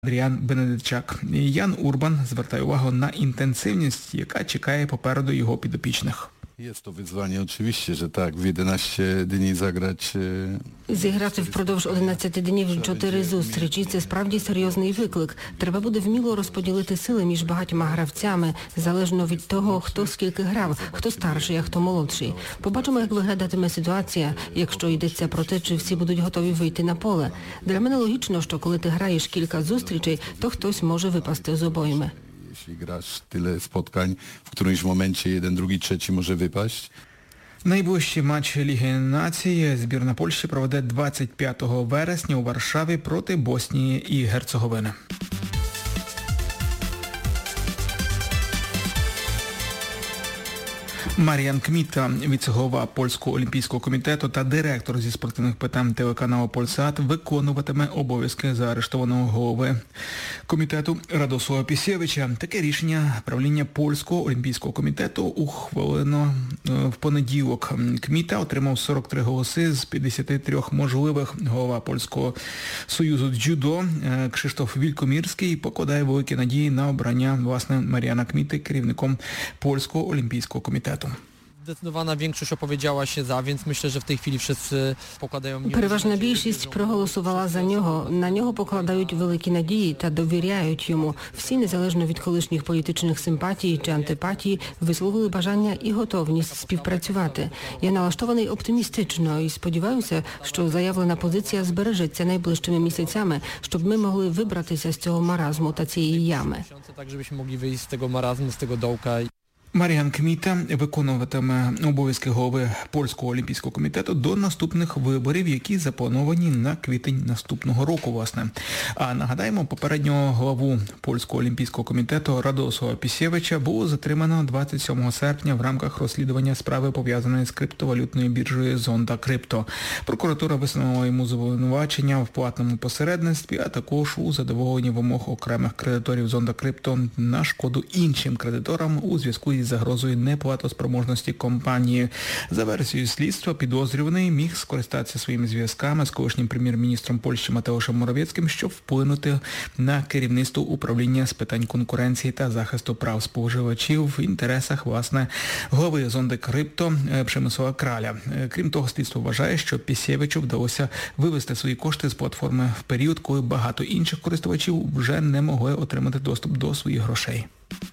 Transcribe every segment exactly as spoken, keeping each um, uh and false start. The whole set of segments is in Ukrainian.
Адріан Бенедичак. Ян Урбан звертає увагу на інтенсивність, яка чекає попереду його підопічних. Jest to wyzwanie oczywiście, że tak, w jedenaście dni zagrać... Зіграти впродовж одинадцяти днів чотири зустрічі – це справді серйозний виклик. Треба буде вміло розподілити сили між багатьма гравцями, залежно від того, хто скільки грав, хто старший, а хто молодший. Побачимо, як виглядатиме ситуація, якщо йдеться про те, чи всі будуть готові вийти на поле. Для мене логічно, що коли ти граєш кілька зустрічей, то хтось може випасти з обойми. Jeśli grasz tyle spotkań, w którymś momencie jeden, drugi, trzeci może wypaść. Найближчий матч Ліги Націй збірна Польщі проведе двадцять п'ятого вересня у Варшаві проти Боснії і Герцеговини. Маріан Кміта, віце-голова Польського олімпійського комітету та директор зі спортивних питань телеканалу Польсат, виконуватиме обов'язки заарештованого голови комітету Радосława Пісєвича. Таке рішення правління Польського олімпійського комітету ухвалено в понеділок. Кміта отримав сорок три голоси з п'ятдесяти трьох можливих. Голова Польського союзу дзюдо Krzysztof Wielkomierski покладає великі надії на обрання, власне, Маріана Кміти керівником Польського олімпійського комітету. Zdecydowana większość opowiedziała się za, więc myślę, że w tej chwili wszyscy покладаją... Переважна більшість проголосувала за нього. На нього покладають великі надії та довіряють йому. Всі, незалежно від колишніх політичних симпатій чи антипатій, висловили бажання і готовність співпрацювати. Я налаштований оптимістично і сподіваюся, що заявлена позиція збережеться найближчими місяцями, щоб ми могли вибратися з цього маразму та цієї ями. Так, żebyśmy mogli wyjść z tego marazmu, z tego dołka. Маріан Кміта виконуватиме обов'язки голови Польського олімпійського комітету до наступних виборів, які заплановані на квітень наступного року, власне. А нагадаємо, попереднього главу Польського олімпійського комітету Радосława Пісєвича було затримано двадцять сьомого серпня в рамках розслідування справи, пов'язаної з криптовалютною біржею Zonda Crypto. Прокуратура висунула йому звинувачення в платному посередництві, а також у задоволенні вимог окремих кредиторів Zonda Crypto на шкоду іншим кредиторам у зв'язку із загрозою неплатоспроможності компанії. За версією слідства, підозрюваний міг скористатися своїми зв'язками з колишнім прем'єр-міністром Польщі Матеушем Моровецьким, щоб вплинути на керівництво управління з питань конкуренції та захисту прав споживачів в інтересах, власне, голови Zonda Crypto Przemysława Краля. Крім того, слідство вважає, що Пісєвичу вдалося вивести свої кошти з платформи в період, коли багато інших користувачів вже не могли отримати доступ до своїх грошей.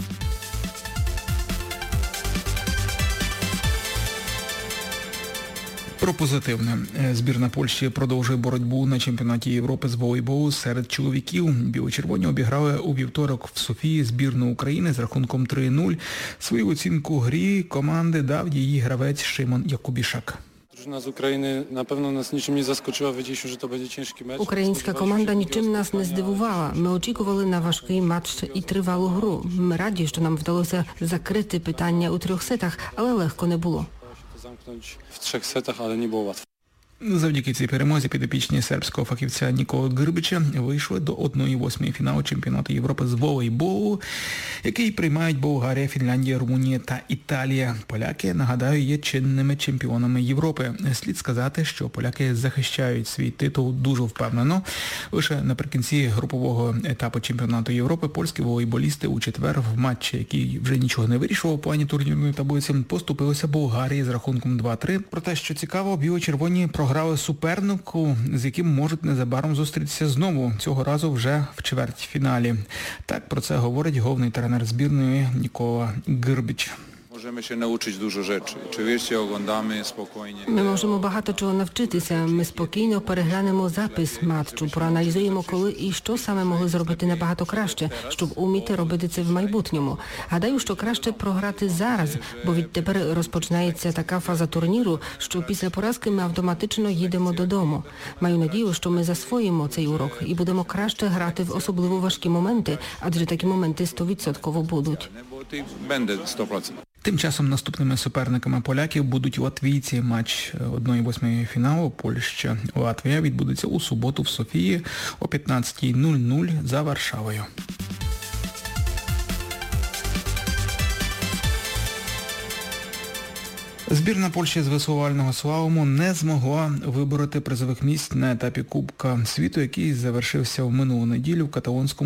Про позитивне. Збірна Польщі продовжує боротьбу на чемпіонаті Європи з волейболу серед чоловіків. Білочервоні обіграли у вівторок в Софії збірну України з рахунком три нуль. Свою оцінку грі команди дав її гравець Шимон Якубішак. Drużyna z Ukrainy na pewno nas niczym nie zaskoczyła. Wiedzieliśmy, że to będzie ciężki mecz. Українська команда нічим нас не здивувала. Ми очікували на важкий матч і тривалу гру. Ми раді, що нам вдалося закрити питання у трьох сетах, але легко не було. W trzech setach, ale nie było łatwo. Завдяки цій перемозі підопічні сербського фахівця Ніколи Грбича вийшли до одної восьмої фіналу чемпіонату Європи з волейболу, який приймають Болгарія, Фінляндія, Румунія та Італія. Поляки, нагадаю, є чинними чемпіонами Європи. Слід сказати, що поляки захищають свій титул дуже впевнено. Лише наприкінці групового етапу чемпіонату Європи польські волейболісти у четвер в матчі, який вже нічого не вирішував у плані турнірної таблиці, поступилися Болгарії з рахунком два три. Проте, що цікаво, біло-червоні програли грали супернику, з яким можуть незабаром зустрітися знову, цього разу вже в чвертьфіналі. Так про це говорить головний тренер збірної Нікола Грбич. Możemy się nauczyć dużo rzeczy. Oczywiście oglądamy spokojnie. Ми можемо багато чого навчитися. Ми спокійно переглянемо запис матчу, проаналізуємо, коли і що саме могли зробити набагато краще, щоб уміти робити це в майбутньому. Гадаю, що краще програти зараз, бо відтепер розпочинається така фаза турніру, що після поразки ми автоматично їдемо додому. Маю надію, що ми засвоїмо цей урок і будемо краще грати в особливо важкі моменти, адже такі моменти сто відсотків будуть. Będę sto procent. Тим часом наступними суперниками поляків будуть латвійці. Матч одної восьмої фіналу Польща-Латвія відбудеться у суботу в Софії о п'ятнадцятій нуль нуль за Варшавою. Збірна Польщі з веслувального слалому не змогла вибороти призових місць на етапі Кубка світу, який завершився в минулу неділю в каталонському